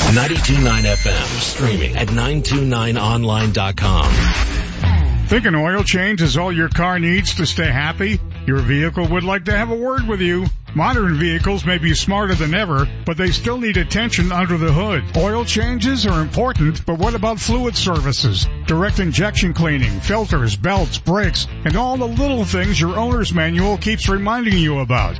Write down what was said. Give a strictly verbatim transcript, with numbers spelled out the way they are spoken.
ninety-two point nine F M, streaming at nine two nine online dot com. Think an oil change is all your car needs to stay happy? Your vehicle would like to have a word with you. Modern vehicles may be smarter than ever, but they still need attention under the hood. Oil changes are important, but what about fluid services? Direct injection cleaning, filters, belts, brakes, and all the little things your owner's manual keeps reminding you about.